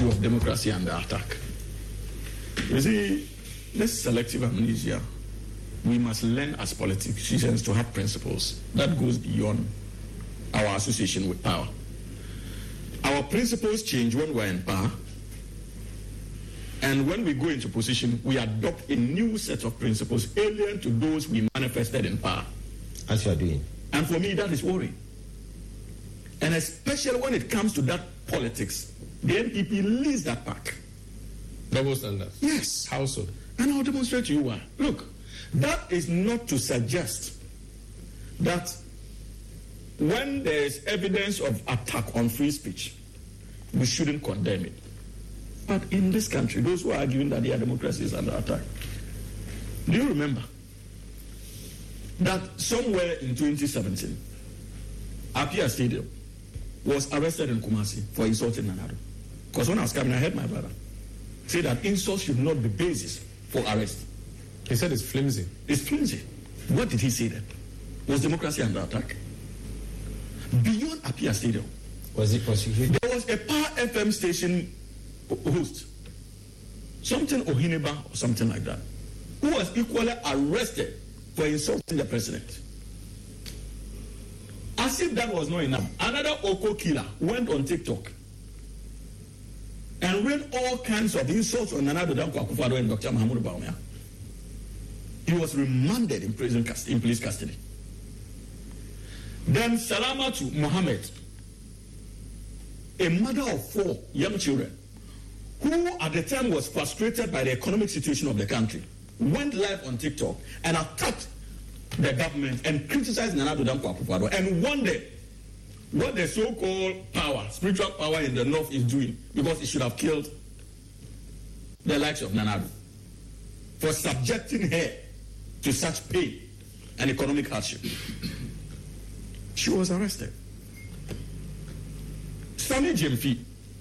issue of democracy under attack. You see, this selective amnesia, we must learn as politicians to have principles that goes beyond our association with power. Our principles change when we're in power, and when we go into position, we adopt a new set of principles alien to those we manifested in power. As you are doing. And for me, that is worrying. And especially when it comes to that politics, the NPP leads that pack. Double standards? Yes. How so? And I'll demonstrate to you why. Look, that is not to suggest that when there is evidence of attack on free speech, we shouldn't condemn it. But in this country, those who are arguing that their democracy is under attack, do you remember that somewhere in 2017, Apia Stadium was arrested in Kumasi for insulting Nana Addo? Because when I was coming, I heard my brother say that insult should not be basis for arrest. He said it's flimsy. It's flimsy. What did he say then? Was democracy under attack? Beyond Apia Stadium, was it prosecuted? There was a Power FM station host, something Ohineba or something like that, who was equally arrested for insulting the president. As if that was not enough, another Oko killer went on TikTok and read all kinds of insults on Nana Addo Dankwa Akufo-Addo and Dr. Mahamudu Bawumia. He was remanded in police custody. Then Salamatu Mohammed, a mother of 4 young children, who at the time was frustrated by the economic situation of the country, went live on TikTok and attacked the government and criticized Nana Addo Dankwa Akufo-Addo and wondered what the so-called power, spiritual power in the north is doing, because it should have killed the likes of Nana Addo for subjecting her to such pain and economic hardship. She was arrested. Sammy Jemfi,